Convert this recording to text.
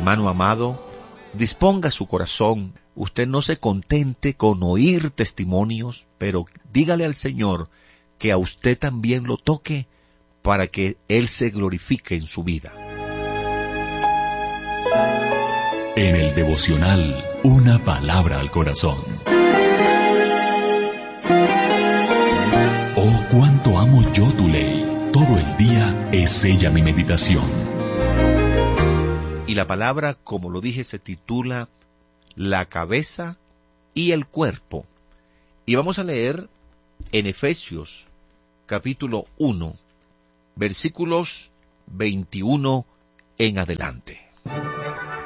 hermano amado, disponga su corazón. Usted no se contente con oír testimonios, pero dígale al Señor que a usted también lo toque para que Él se glorifique en su vida. En el devocional, una palabra al corazón. Oh, cuánto amo yo tu ley. Todo el día es ella mi meditación. Y la palabra, como lo dije, se titula La cabeza y el cuerpo. Y vamos a leer en Efesios, capítulo 1, versículos 21 en adelante.